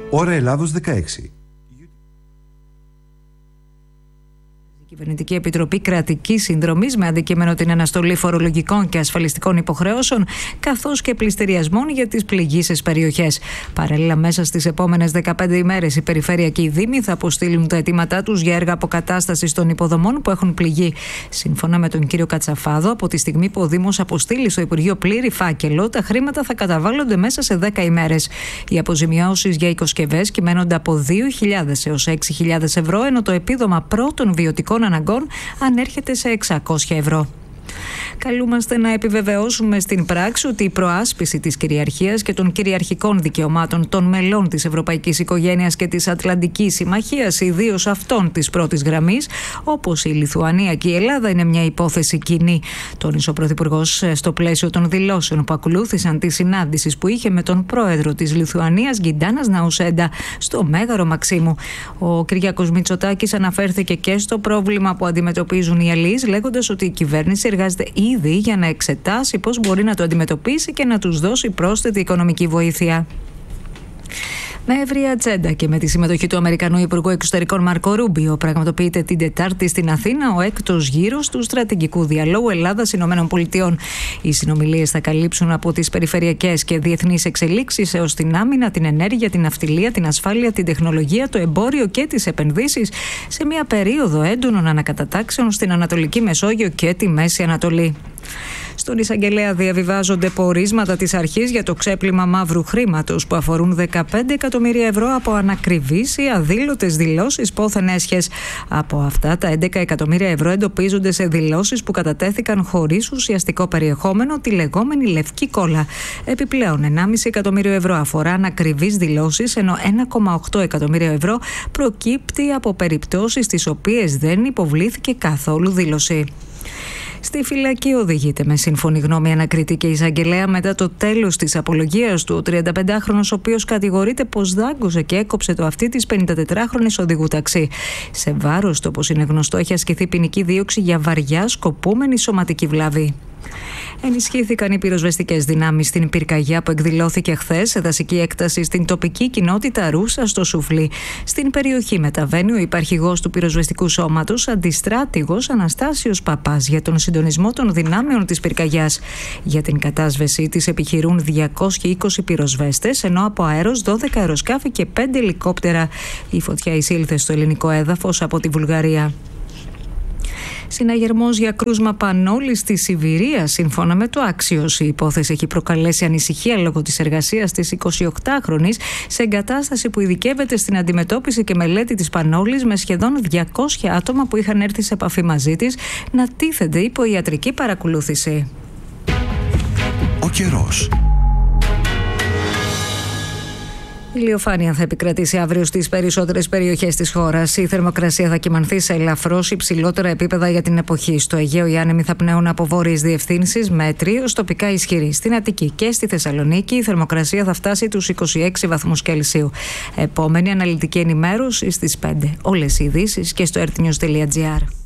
Ώρα Ελλάδος 16. Η Κυβερνητική Επιτροπή Κρατικής Συνδρομής με αντικείμενο την αναστολή φορολογικών και ασφαλιστικών υποχρεώσεων καθώς και πληστηριασμών για τις πληγείσες περιοχές. Παράλληλα, μέσα στις επόμενες 15 ημέρες οι περιφερειακοί δήμοι θα αποστείλουν τα αιτήματά τους για έργα αποκατάστασης των υποδομών που έχουν πληγεί. Σύμφωνα με τον κύριο Κατσαφάδο, από τη στιγμή που ο Δήμος αποστείλει στο Υπουργείο πλήρη φάκελο, τα χρήματα θα καταβάλλονται μέσα σε 10 ημέρες. Οι αποζημιώσεις για οικοσκευές κυμαίνονται από 2.000 έως 6.000 ευρώ, ενώ το επίδομα πρώτων βιωτικών αναγκών ανέρχεται σε 600 ευρώ. Καλούμαστε να επιβεβαιώσουμε στην πράξη ότι η προάσπιση της κυριαρχίας και των κυριαρχικών δικαιωμάτων των μελών της Ευρωπαϊκής Οικογένειας και της Ατλαντικής Συμμαχίας, ιδίως αυτών της πρώτης γραμμής, όπως η Λιθουανία και η Ελλάδα, είναι μια υπόθεση κοινή. Τόνισε ο Πρωθυπουργός στο πλαίσιο των δηλώσεων που ακολούθησαν τη συνάντηση που είχε με τον πρόεδρο της Λιθουανίας, Γκιντάνας Ναουσέντα, στο Μέγαρο Μαξίμου. Ο Κυριάκος Μητσοτάκης αναφέρθηκε και στο πρόβλημα που αντιμετωπίζουν οι αλλοίς, λέγοντας ότι η κυβέρνηση εργάζεται ήδη για να εξετάσει πώς μπορεί να το αντιμετωπίσει και να τους δώσει πρόσθετη οικονομική βοήθεια. Με ευρία ατζέντα και με τη συμμετοχή του Αμερικανού Υπουργού Εξωτερικών Μάρκο Ρούμπιο, πραγματοποιείται την Τετάρτη στην Αθήνα ο έκτος γύρος του στρατηγικού διαλόγου Ελλάδα-ΗΠΑ. Οι συνομιλίες θα καλύψουν από τις περιφερειακές και διεθνείς εξελίξεις έως την άμυνα, την ενέργεια, την ναυτιλία, την ασφάλεια, την τεχνολογία, το εμπόριο και τις επενδύσεις, σε μια περίοδο έντονων ανακατατάξεων στην Ανατολική Μεσόγειο και τη Μέση Ανατολή. Στον εισαγγελέα διαβιβάζονται πορίσματα της αρχής για το ξέπλυμα μαύρου χρήματος που αφορούν 15 εκατομμύρια ευρώ από ανακριβείς ή αδήλωτες δηλώσεις πόθεν έσχες. Από αυτά, τα 11 εκατομμύρια ευρώ εντοπίζονται σε δηλώσεις που κατατέθηκαν χωρίς ουσιαστικό περιεχόμενο, τη λεγόμενη λευκή κόλλα. Επιπλέον, 1,5 εκατομμύριο ευρώ αφορά ανακριβείς δηλώσεις, ενώ 1,8 εκατομμύρια ευρώ προκύπτει από περιπτώσεις στις οποίες δεν υποβλήθηκε καθόλου δήλωση. Στη φυλακή οδηγείται με σύμφωνη γνώμη ανακριτή και εισαγγελέα μετά το τέλος της απολογίας του ο 35χρονος, ο οποίος κατηγορείται πως δάγκωσε και έκοψε το αυτί της 54χρονης οδηγού ταξί. Σε βάρος του, όπως είναι γνωστό, έχει ασκηθεί ποινική δίωξη για βαριά σκοπούμενη σωματική βλάβη. Ενισχύθηκαν οι πυροσβεστικές δυνάμεις στην πυρκαγιά που εκδηλώθηκε χθες σε δασική έκταση στην τοπική κοινότητα Ρούσα στο Σουφλί. Στην περιοχή μεταβαίνει ο υπαρχηγός του πυροσβεστικού σώματος, αντιστράτηγος Αναστάσιος Παπάς, για τον συντονισμό των δυνάμεων της πυρκαγιάς. Για την κατάσβεσή της επιχειρούν 220 πυροσβέστες, ενώ από αέρος 12 αεροσκάφη και 5 ελικόπτερα. Η φωτιά εισήλθε στο ελληνικό έδαφος από τη Βουλγαρία. Συναγερμός για κρούσμα πανόλη στη Σιβηρία, σύμφωνα με το Axios. Η υπόθεση έχει προκαλέσει ανησυχία λόγω της εργασίας της 28χρονης σε εγκατάσταση που ειδικεύεται στην αντιμετώπιση και μελέτη της πανόλης, με σχεδόν 200 άτομα που είχαν έρθει σε επαφή μαζί της να τίθενται υπό ιατρική παρακολούθηση. Ο καιρός. Η ηλιοφάνεια θα επικρατήσει αύριο στις περισσότερες περιοχές της χώρας. Η θερμοκρασία θα κυμανθεί σε ελαφρώς υψηλότερα επίπεδα για την εποχή. Στο Αιγαίο οι άνεμοι θα πνέουν από βόρειες διευθύνσεις μέτρη ως τοπικά ισχυρή. Στην Αττική και στη Θεσσαλονίκη η θερμοκρασία θα φτάσει τους 26 βαθμούς Κελσίου. Επόμενη αναλυτική ενημέρωση στις 5. Όλες οι ειδήσεις και στο earthnews.gr.